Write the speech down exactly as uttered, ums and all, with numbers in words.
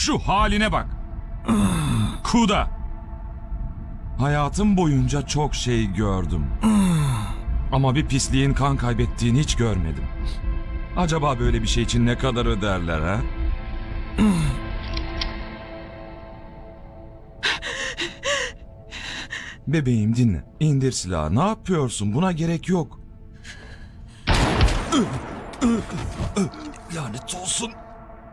Şu haline bak. Kuda. Hayatım boyunca çok şey gördüm. Ama bir pisliğin kan kaybettiğini hiç görmedim. Acaba böyle bir şey için ne kadar öderler ha? Bebeğim dinle. İndir silahı. Ne yapıyorsun? Buna gerek yok. Lanet olsun.